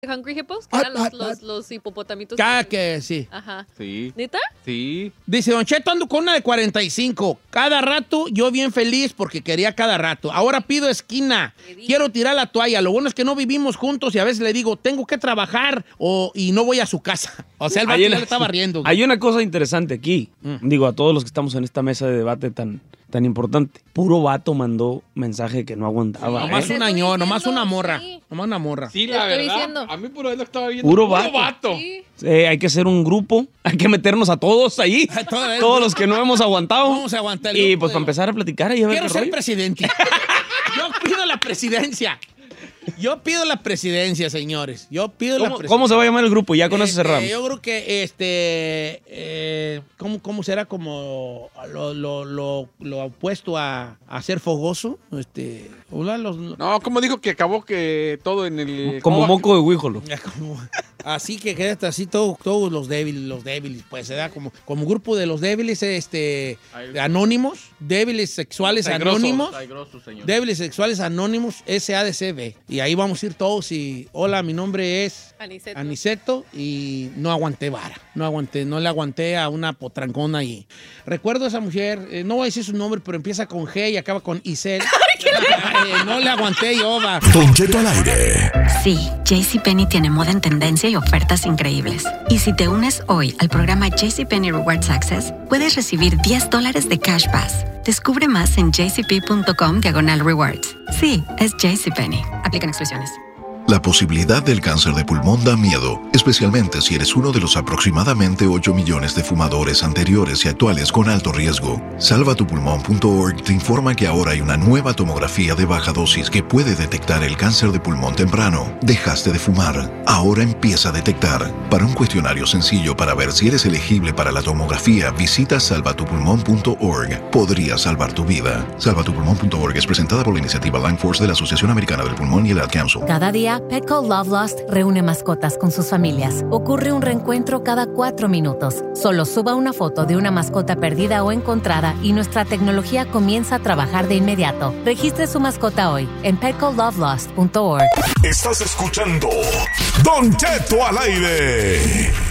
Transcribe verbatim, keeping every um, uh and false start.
Hungry Hippos, que eran los, los, los hipopotamitos. Cada que sí. Ajá. Sí. ¿Neta? Sí. Dice, Don Cheto, ando con una de cuarenta y cinco. Cada rato, yo bien feliz porque quería cada rato. Ahora pido esquina. Quiero tirar la toalla. Lo bueno es que no vivimos juntos y a veces le digo, tengo que trabajar o, y no voy a su casa. O sea, el vato ya le estaba riendo. Hay una cosa interesante aquí. Mm. Digo, a todos los que estamos en esta mesa de debate tan, tan importante. Puro vato mandó mensaje que no aguantaba. Nomás ¿eh? un año, nomás una morra. Sí. Nomás una morra. Sí, Te la estoy verdad. diciendo. A mí por ahí lo estaba viendo. Puro vato. Sí. Eh, hay que hacer un grupo, hay que meternos a todos ahí, Todo el- todos los que no hemos aguantado. Vamos a aguantar el Y grupo pues de para los- empezar a platicar y a ver Quiero qué ser rollo. presidente. Yo pido la presidencia. Yo pido la presidencia, señores. Yo pido la ¿Cómo, presidencia. cómo se va a llamar el grupo? Ya con eso Este, cerramos. Yo creo que, este, eh, ¿cómo, ¿cómo será como lo, lo, lo, lo opuesto a, a ser fogoso? Este, hola, los, No, como dijo que acabó que todo en el... Como ¿cómo va? moco de huíjolo. como- así que quedaste así todo, todos los débiles, los débiles, pues se da como, como grupo de los débiles, este, anónimos, débiles sexuales Hay grosos, anónimos. hay grosos, señor. Débiles sexuales anónimos, S A D C B. Y ahí vamos a ir todos y, hola, mi nombre es Aniceto. Aniceto y no aguanté vara. No aguanté, no le aguanté a una potrancona y recuerdo a esa mujer, eh, no voy a decir su nombre, pero empieza con G y acaba con Isel. Eh, no le aguanté yo, va. Don Cheto al aire. Sí, JCPenney tiene moda en tendencia y ofertas increíbles. Y si te unes hoy al programa JCPenney Rewards Access, puedes recibir diez dólares de Cash Pass. Descubre más en jcp.com diagonal rewards. Sí, es JCPenney. Aplican exclusiones. La posibilidad del cáncer de pulmón da miedo, especialmente si eres uno de los aproximadamente ocho millones de fumadores anteriores y actuales con alto riesgo. salva tu pulmón punto org te informa que ahora hay una nueva tomografía de baja dosis que puede detectar el cáncer de pulmón temprano. Dejaste de fumar, ahora empieza a detectar. Para un cuestionario sencillo para ver si eres elegible para la tomografía, visita salva tu pulmón punto org. Podría salvar tu vida. salva tu pulmón punto org es presentada por la iniciativa Lung Force de la Asociación Americana del Pulmón y el Ad Council. Cada día, Petco Love Lost reúne mascotas con sus familias. Ocurre un reencuentro cada cuatro minutos. Solo suba una foto de una mascota perdida o encontrada y nuestra tecnología comienza a trabajar de inmediato. Registre su mascota hoy en petco love lost punto org. Estás escuchando Don Cheto al aire.